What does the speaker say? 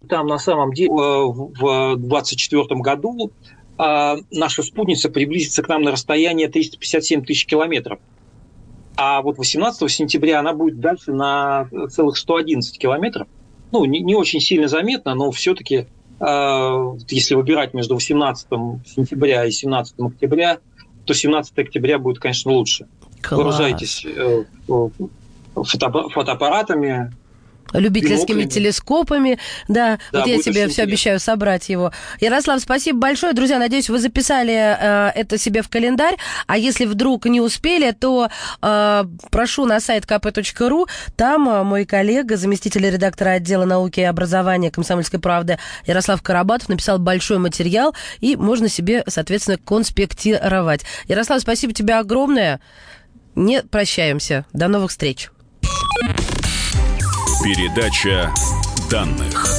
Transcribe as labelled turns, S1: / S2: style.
S1: Там на самом деле в 2024 году наша спутница приблизится к нам на расстояние 357 тысяч километров. А вот 18 сентября она будет дальше на целых 111 километров. Ну, не очень сильно заметно, но все-таки, если выбирать между 18 сентября и 17 октября, то 17 октября будет, конечно, лучше.
S2: Класс.
S1: Вооружайтесь фотоаппаратами,
S2: любительскими телескопами. Да, вот я тебе все обещаю собрать его. Ярослав, спасибо большое. Друзья, надеюсь, вы записали это себе в календарь. А если вдруг не успели, то прошу на сайт kp.ru. Там мой коллега, заместитель редактора отдела науки и образования «Комсомольской правды» Ярослав Карабатов написал большой материал, и можно себе, соответственно, конспектировать. Ярослав, спасибо тебе огромное. Не прощаемся. До новых встреч.
S3: Передача данных.